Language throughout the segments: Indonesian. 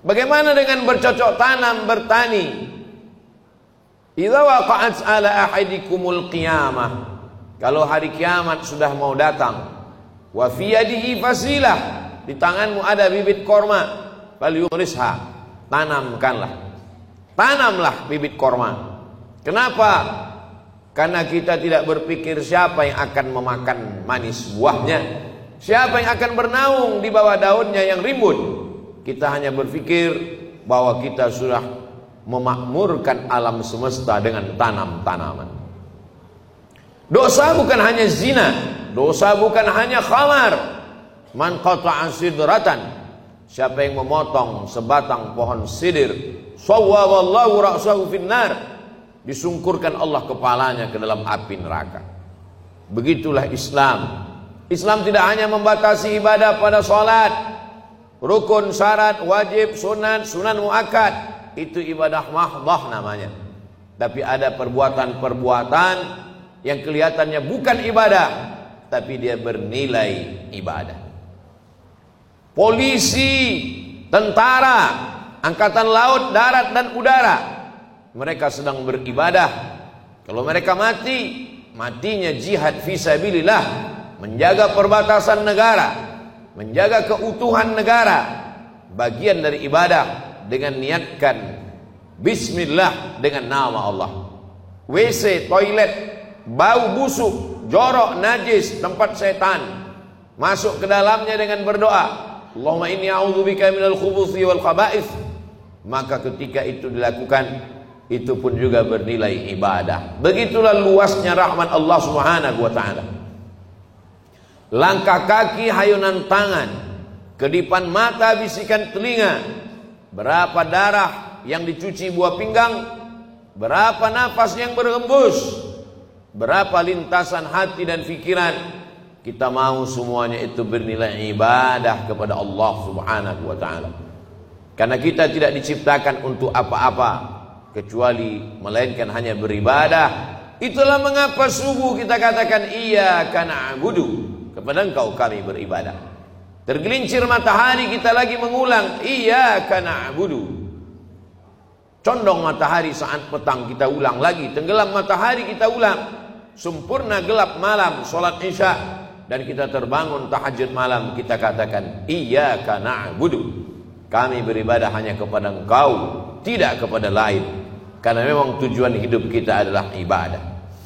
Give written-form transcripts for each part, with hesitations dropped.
Bagaimana dengan bercocok tanam, bertani? Idza waqa'at ala ahadikumul qiyamah, kalau hari kiamat sudah mau datang, wa fi yadihi fasilah, di tanganmu ada bibit korma, falyurisha, tanamlah bibit korma. Kenapa? Karena kita tidak berpikir siapa yang akan memakan manis buahnya, siapa yang akan bernaung di bawah daunnya yang rimbun. Kita hanya berpikir bahwa kita sudah memakmurkan alam semesta dengan tanam-tanaman. Dosa bukan hanya zina, dosa bukan hanya khamar. Man qata'a sidratan, siapa yang memotong sebatang pohon sidir, sawwaballahu ra'sahu finnar, disungkurkan Allah kepalanya ke dalam api neraka. Begitulah Islam. Islam tidak hanya membatasi ibadah pada salat, rukun, syarat, wajib, sunat, sunan muakkad, itu ibadah mahdhah namanya. Tapi ada perbuatan-perbuatan yang kelihatannya bukan ibadah, tapi dia bernilai ibadah. Polisi, tentara, angkatan laut, darat dan udara, mereka sedang beribadah. Kalau mereka mati, matinya jihad fisabilillah, menjaga perbatasan negara, menjaga keutuhan negara, bagian dari ibadah. Dengan niatkan bismillah, dengan nama Allah. WC, toilet, bau busuk, jorok, najis, tempat setan, masuk ke dalamnya dengan berdoa, Allahumma inni a'udzubika minal khubuthi wal khaba'ith. Maka ketika itu dilakukan, itu pun juga bernilai ibadah. Begitulah luasnya rahmat Allah Subhanahu wa ta'ala. Langkah kaki, hayunan tangan, kedipan mata, bisikan telinga, berapa darah yang dicuci buah pinggang, berapa nafas yang berhembus, berapa lintasan hati dan pikiran, kita mau semuanya itu bernilai ibadah kepada Allah Subhanahu wa ta'ala. Karena kita tidak diciptakan untuk apa-apa kecuali melainkan hanya beribadah. Itulah mengapa subuh kita katakan iyyaka na'budu, kepada Engkau kami beribadah. Tergelincir matahari kita lagi mengulang iyyaka na'budu. Condong matahari saat petang kita ulang lagi, tenggelam matahari kita ulang, sempurna gelap malam salat isya, dan kita terbangun tahajud malam, kita katakan iyyaka na'budu, kami beribadah hanya kepada Engkau, tidak kepada lain. Karena memang tujuan hidup kita adalah ibadah.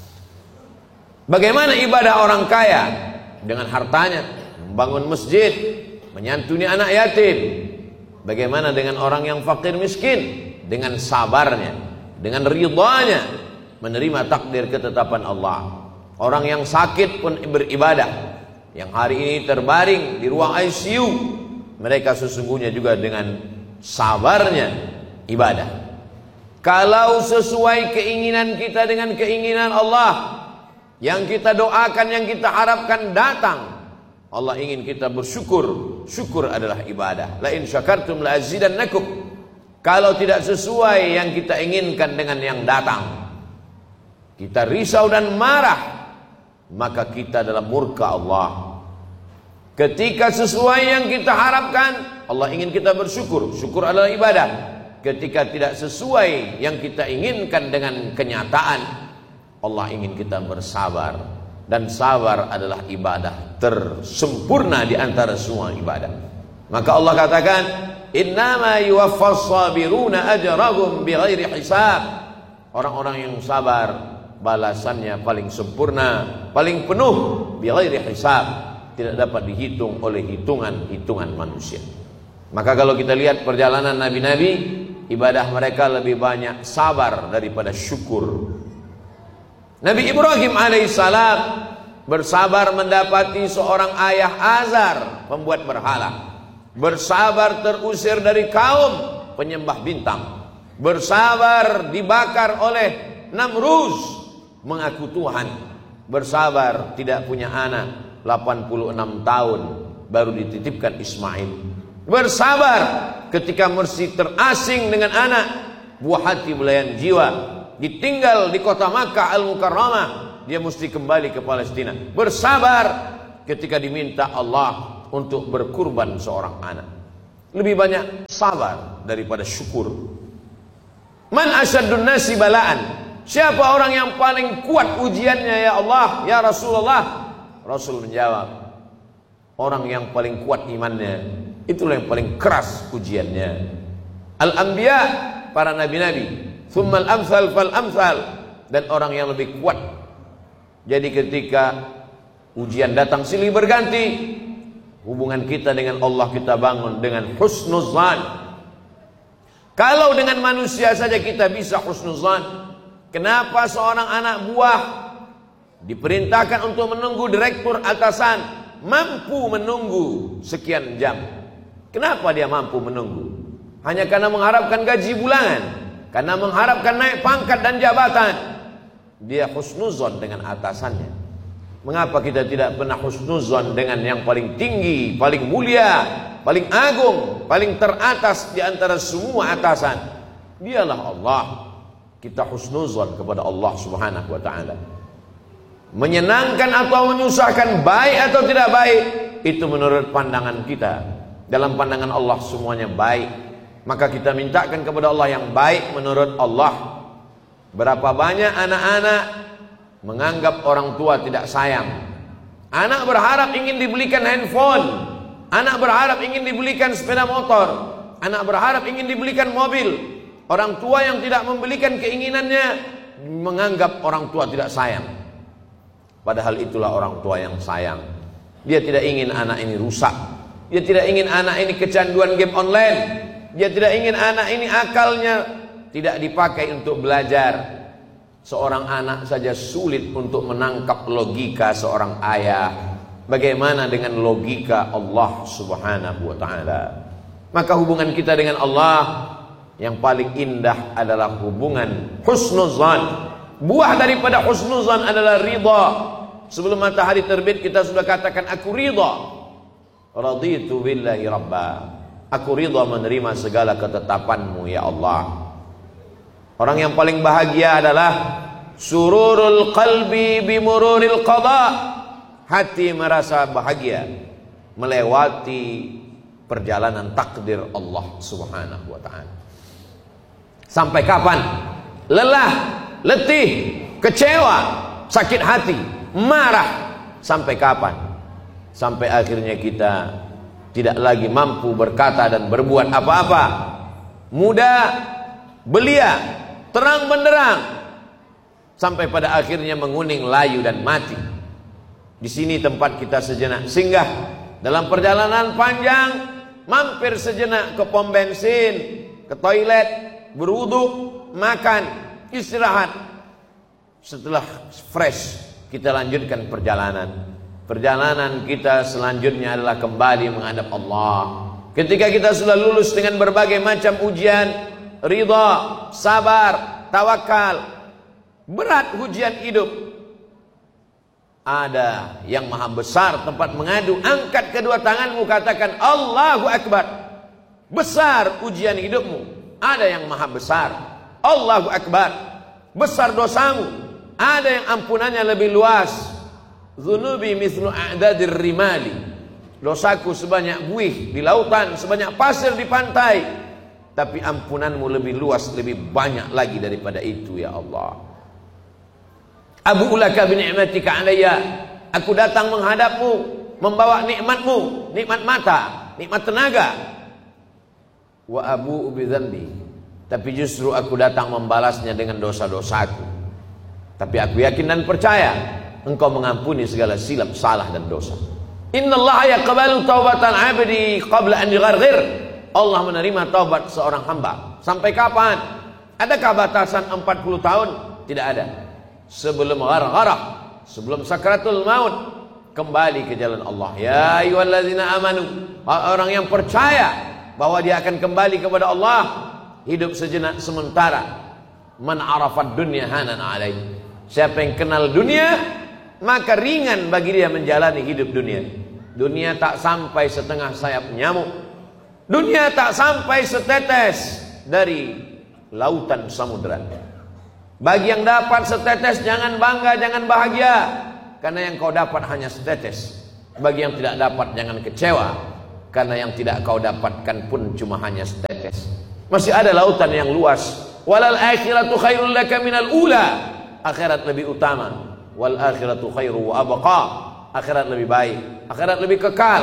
Bagaimana ibadah orang kaya? Dengan hartanya, membangun masjid, menyantuni anak yatim. Bagaimana dengan orang yang fakir miskin? Dengan sabarnya, dengan ridhanya, menerima takdir ketetapan Allah. Orang yang sakit pun beribadah. Yang hari ini terbaring di ruang ICU, mereka sesungguhnya juga dengan sabarnya ibadah. Kalau sesuai keinginan kita dengan keinginan Allah, yang kita doakan, yang kita harapkan datang, Allah ingin kita bersyukur. Syukur adalah ibadah. La in syakartum la azidannakum. Kalau tidak sesuai yang kita inginkan dengan yang datang, kita risau dan marah, maka kita dalam murka Allah. Ketika sesuai yang kita harapkan, Allah ingin kita bersyukur. Syukur adalah ibadah. Ketika tidak sesuai yang kita inginkan dengan kenyataan, Allah ingin kita bersabar. Dan sabar adalah ibadah tersempurna di antara semua ibadah. Maka Allah katakan, innama yuwaffas sabiruna ajrahum bighairi hisab. Orang-orang yang sabar balasannya paling sempurna, paling penuh, bighairi hisab, tidak dapat dihitung oleh hitungan-hitungan manusia. Maka kalau kita lihat perjalanan nabi-nabi, ibadah mereka lebih banyak sabar daripada syukur. Nabi Ibrahim alaihissalam bersabar mendapati seorang ayah Azar, pembuat berhala. Bersabar terusir dari kaum penyembah bintang. Bersabar dibakar oleh Namruz, mengaku Tuhan. Bersabar tidak punya anak, 86 tahun baru dititipkan Ismail. Bersabar ketika mesti terasing dengan anak, buah hati belayan jiwa, ditinggal di kota Makkah Al-Mukarramah, dia mesti kembali ke Palestina. Bersabar ketika diminta Allah untuk berkurban seorang anak. lebih banyak sabar daripada syukur. Man asyaddun nasi balaan, siapa orang yang paling kuat ujiannya ya Allah, ya Rasulullah? Rasul menjawab, orang yang paling kuat imannya, itulah yang paling keras ujiannya. Al-anbiya, para nabi-nabi, thumma al-amthal fal-amthal, dan orang yang lebih kuat. Jadi ketika ujian datang silih berganti, hubungan kita dengan Allah kita bangun dengan husnuzan. Kalau dengan manusia saja kita bisa husnuzan, kenapa seorang anak buah diperintahkan untuk menunggu direktur atasan mampu menunggu sekian jam? Kenapa dia mampu menunggu? Hanya karena mengharapkan gaji bulanan, karena mengharapkan naik pangkat dan jabatan. Dia husnuzon dengan atasannya. Mengapa kita tidak pernah husnuzon dengan yang paling tinggi, paling mulia, paling agung, paling teratas di antara semua atasan? Dialah Allah. Kita husnuzon kepada Allah Subhanahu wa taala. Menyenangkan atau menyusahkan, baik atau tidak baik, itu menurut pandangan kita. Dalam pandangan Allah semuanya baik. Maka kita mintakan kepada Allah yang baik menurut Allah. Berapa banyak anak-anak menganggap orang tua tidak sayang. Anak berharap ingin dibelikan handphone, anak berharap ingin dibelikan sepeda motor, anak berharap ingin dibelikan mobil. Orang tua yang tidak membelikan keinginannya menganggap orang tua tidak sayang. Padahal itulah orang tua yang sayang. Dia tidak ingin anak ini rusak. Dia tidak ingin anak ini kecanduan game online. Dia tidak ingin anak ini akalnya tidak dipakai untuk belajar. Seorang anak saja sulit untuk menangkap logika seorang ayah. Bagaimana dengan logika Allah Subhanahu wa taala? Maka hubungan kita dengan Allah yang paling indah adalah hubungan husnuzan. Buah daripada husnuzan adalah ridha. Sebelum matahari terbit kita sudah katakan aku ridha. Raditu billahi rabba. Aku ridha menerima segala ketetapan-Mu ya Allah. Orang yang paling bahagia adalah sururul qalbi bimururil qada. Hati merasa bahagia melewati perjalanan takdir Allah Subhanahu wa taala. Sampai kapan? Lelah, letih, kecewa, sakit hati, marah. Sampai kapan? Sampai akhirnya kita tidak lagi mampu berkata dan berbuat apa-apa. Muda, belia, terang benderang, sampai pada akhirnya menguning, layu dan mati. Di sini tempat kita sejenak singgah dalam perjalanan panjang, mampir sejenak ke pom bensin, ke toilet, berwudu, makan, istirahat. Setelah fresh, kita lanjutkan perjalanan. Perjalanan kita selanjutnya adalah kembali menghadap Allah. Ketika kita sudah lulus dengan berbagai macam ujian, ridha, sabar, tawakal, berat ujian hidup, ada yang maha besar tempat mengadu. Angkat kedua tanganmu, katakan Allahu Akbar. Besar ujian hidupmu, ada yang maha besar. Allahu Akbar. Besar dosamu, ada yang ampunannya lebih luas. Dzunubi mithlu a'dadir rimali. Dosaku sebanyak buih di lautan, sebanyak pasir di pantai, tapi ampunanmu lebih luas, lebih banyak lagi daripada itu ya Allah. Abu'u laka bi ni'matika alayya. Aku datang menghadapmu membawa nikmatmu, nikmat mata, nikmat tenaga. Wa abu'u bi dzambi. Tapi justru aku datang membalasnya dengan dosa-dosaku. Tapi aku yakin dan percaya Engkau mengampuni segala silap, salah dan dosa. Innallaha yaqbalu taubatan 'abdi qabla an yugharghir. Allah menerima taubat seorang hamba. Sampai kapan? Adakah batasan 40 tahun? Tidak ada. Sebelum ghargharah, sebelum sakratul maut, kembali ke jalan Allah. Ya ayyuhallazina amanu, orang yang percaya bahwa dia akan kembali kepada Allah, hidup sejenak sementara. Man arafad dunya hanan alaih. Siapa yang kenal dunia, maka ringan bagi dia menjalani hidup dunia. Dunia tak sampai setengah sayap nyamuk. Dunia tak sampai setetes dari lautan samudera. Bagi yang dapat setetes, jangan bangga, jangan bahagia, karena yang kau dapat hanya setetes. Bagi yang tidak dapat, jangan kecewa, karena yang tidak kau dapatkan pun cuma hanya setetes. Masih ada lautan yang luas. Walal akhiratu khairul laka minal ula. Akhirat lebih utama. Wal akhiratu khairu wa abqa. Akhirat lebih baik, akhirat lebih kekal.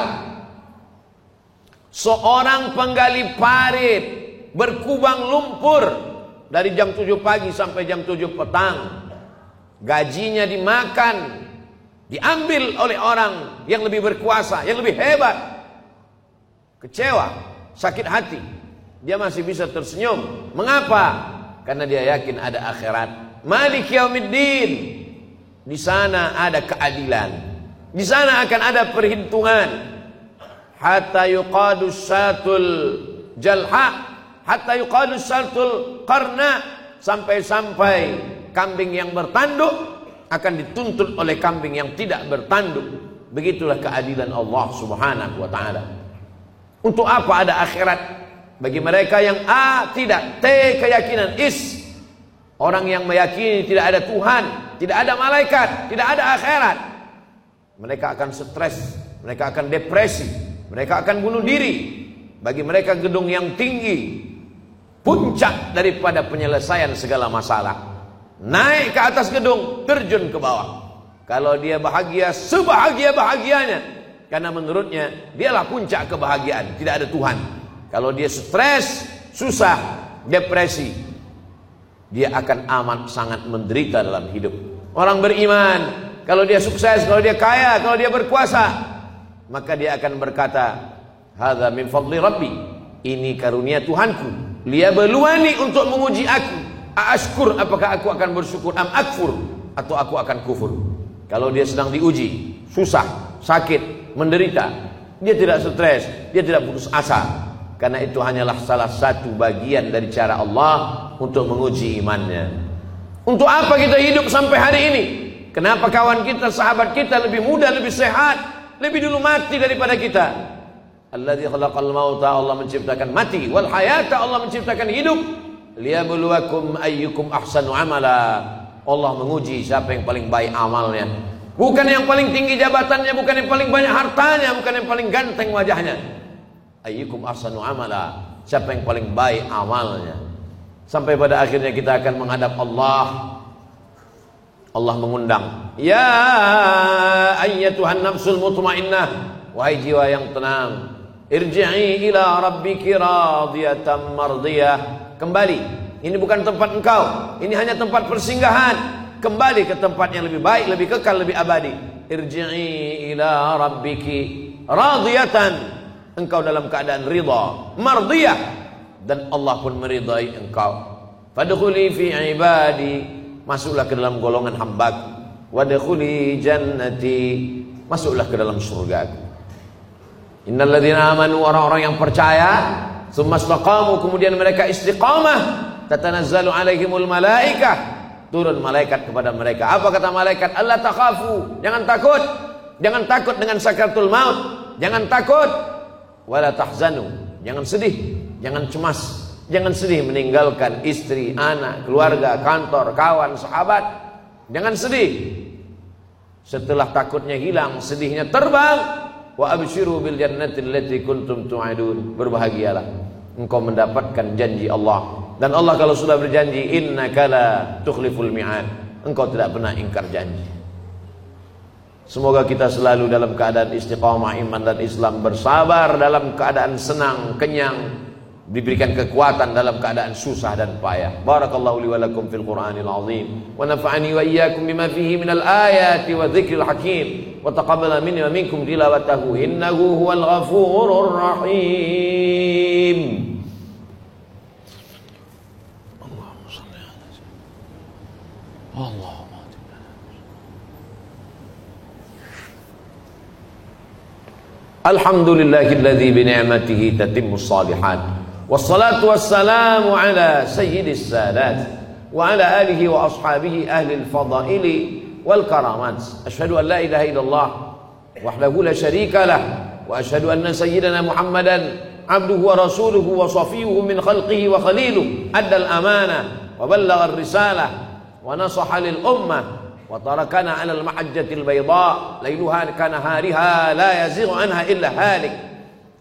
Seorang penggali parit berkubang lumpur dari jam 7 pagi sampai jam 7 petang, gajinya dimakan, diambil oleh orang yang lebih berkuasa, yang lebih hebat. Kecewa, sakit hati, dia masih bisa tersenyum. Mengapa? Karena dia yakin ada akhirat. Malik yaumiddin. Di sana ada keadilan. Di sana akan ada perhitungan. Hatta yuqadus satul jalha, hatta yuqadus satul qarna, sampai-sampai kambing yang bertanduk akan dituntut oleh kambing yang tidak bertanduk. Begitulah keadilan Allah Subhanahu wa taala. Untuk apa ada akhirat? Bagi mereka yang A tidak, T keyakinan, is orang yang meyakini tidak ada Tuhan, tidak ada malaikat, tidak ada akhirat, mereka akan stres, mereka akan depresi, mereka akan bunuh diri. Bagi mereka gedung yang tinggi puncak daripada penyelesaian segala masalah. Naik ke atas gedung, terjun ke bawah. Kalau dia bahagia, sebahagia-bahagianya, karena menurutnya dialah puncak kebahagiaan, tidak ada Tuhan. Kalau dia stres, susah, depresi, dia akan amat sangat menderita dalam hidup. Orang beriman, kalau dia sukses, kalau dia kaya, kalau dia berkuasa, maka dia akan berkata, hadza min fadli rabbi, ini karunia Tuhanku, liyabluwani, untuk menguji aku, aashkur, apakah aku akan bersyukur, am akfur, atau aku akan kufur. Kalau dia sedang diuji, susah, sakit, menderita, dia tidak stres, dia tidak putus asa, karena itu hanyalah salah satu bagian dari cara Allah untuk menguji imannya. Untuk apa kita hidup sampai hari ini? Kenapa kawan kita, sahabat kita lebih muda, lebih sehat, lebih dulu mati daripada kita? Alladzi khalaqal mauta, Allah menciptakan mati, wal hayata, Allah menciptakan hidup, liyabluwakum ayyukum ahsanu amala. Allah menguji siapa yang paling baik amalnya. Bukan yang paling tinggi jabatannya, bukan yang paling banyak hartanya, bukan yang paling ganteng wajahnya. Ayyukum ahsanu amala, siapa yang paling baik amalnya. Sampai pada akhirnya kita akan menghadap Allah. Allah mengundang, ya ayyatuhan nafsul mutmainnah, wahai jiwa yang tenang, irji'i ila rabbiki radiyatan mardiyah. Kembali, ini bukan tempat engkau, ini hanya tempat persinggahan. Kembali ke tempat yang lebih baik, lebih kekal, lebih abadi. Irji'i ila rabbiki radiyatan, engkau dalam keadaan ridha, mardiyah, dan Allah pun meridai engkau. Fadkhuli fi ibadi, masuklah ke dalam golongan hambaku. Wadkhuli jannati, masuklah ke dalam surgaku. Innal ladzina amanu, orang-orang yang percaya, tsumma istaqamu, kemudian mereka istiqamah, tatanazzalu alaihimul malaikah, turun malaikat kepada mereka. Apa kata malaikat? Allah takhafu, jangan takut. Jangan takut dengan sakaratul maut, jangan takut. Wala tahzanu, jangan sedih, jangan cemas. Jangan sedih meninggalkan istri, anak, keluarga, kantor, kawan, sahabat. Jangan sedih. Setelah takutnya hilang, sedihnya terbang. Wa abshiru bil jannati allati kuntum tu'adun. Berbahagialah, engkau mendapatkan janji Allah. Dan Allah kalau sudah berjanji, innaka la tukhliful mi'ad, engkau tidak pernah ingkar janji. Semoga kita selalu dalam keadaan istiqamah iman dan Islam, bersabar dalam keadaan senang, kenyang, diberikan kekuatan dalam keadaan susah dan payah. Barakallahu li wa lakum fil Qur'anil azim, wa nafa'ani wa iyyakum bima fihi minal ayati wa dzikril hakim, wa taqabbala minni wa minkum tilawatahu, innahu huwal ghafurur rahim. Allahumma shalli ala Allah. Alhamdulillahilladzi bi ni'matihi tatimmus shalihat. Wassalatu wassalamu ala sayyidis sadat wa ala alihi wa ashabihi ahli al-fadaili wal karamat. Asyhadu an la ilaha illallah wahdahu la syarika lah, wa asyhadu anna sayyidana Muhammadan abduhu wa rasuluhu wa safiyuhu min khalqihi wa khaliluhu, adda al-amanah wa ballagha ar-risalah wa nasaha lil ummah wa tarakana 'ala al-mahajjatil bayda lailuha kanahariha la yazighu anha illa halik.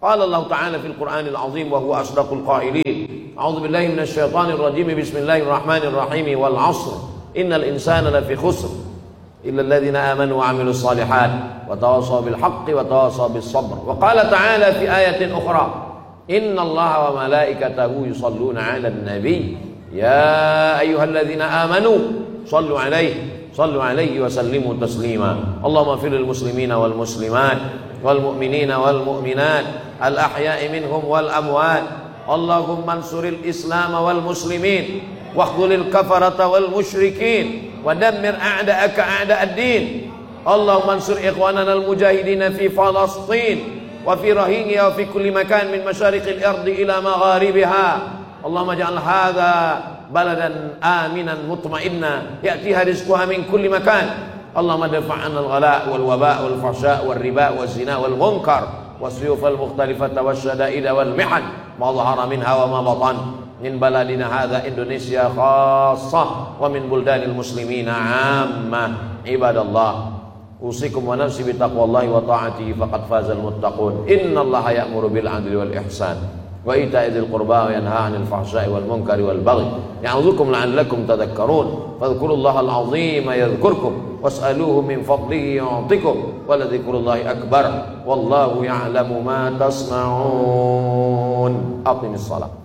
Qala Allah Ta'ala fil Qur'anil Azim wa huwa asdaqul qailin. A'udzu billahi minasy syaithanir rajim. Bismillahirrahmanirrahim. Wal 'ashr. Innal insana lafi khusr illa alladhina amanu wa 'amilus shalihat wa tawassaw bil haqqi wa tawassaw bis sabr. Wa qala ta'ala fi ayatin ukhra, innallaha wa malaikatahu yusalluna 'alan nabiy ya ayyuhalladzina amanu sallu 'alaihi wa sallimu taslima. Allahumma fil lil muslimina wal muslimat wal mu'minina wal mu'minat al ahya'i minhum wal amwat. Allahumma ansuril islam wal muslimin واخذل الكفرة والمشركين ودمر أعداءك أعداء الدين. اللهم انصر إخواننا المجاهدين في فلسطين وفي رهينها وفي كل مكان من مشارق الأرض إلى مغاربها. اللهم اجعل هذا بلدا آمنا مطمئنا يأتيها رزقها من كل مكان. اللهم ادفع عنا الغلاء والوباء والفحشاء والربا والزنا والمنكر والسيوف المختلفة والشدائد والمحن ما ظهر منها وما بطن من بلدنا هذا إندونيسيا خاصة ومن بلدان المسلمين عامة. عباد الله أوصيكم ونفسي بتقوى الله وطاعته فقد فاز المتقون. إن الله يأمر بالعدل والإحسان وإيتاء ذي القربى وينهى عن الفحشاء والمنكر والبغي يعظكم لعلكم تذكرون. فاذكروا الله العظيم يذكركم واسألوه من فضله يعطكم ولذكر الله أكبر والله يعلم ما تصنعون. أقم الصلاة.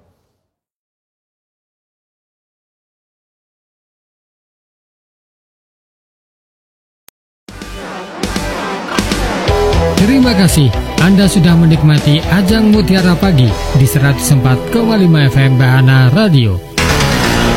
Terima kasih Anda sudah menikmati Ajang Mutiara Pagi di 104,5 FM Bahana Radio.